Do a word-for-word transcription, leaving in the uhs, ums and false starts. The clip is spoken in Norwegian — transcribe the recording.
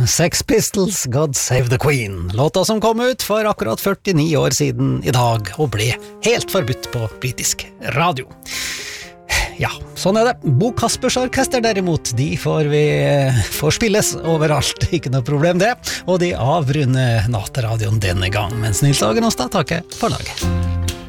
Sex Pistols, God Save the Queen. Låta som kom ut for akkurat førtini år siden i dag, og ble helt forbudt på britisk radio. Ja, sånn er det. Bo Kaspers Orkester derimot, de får vi får spilles overalt, ikke noe problem det. Og de avrunder Nateradioen denne gang, mens Nils Agenostad takker for laget.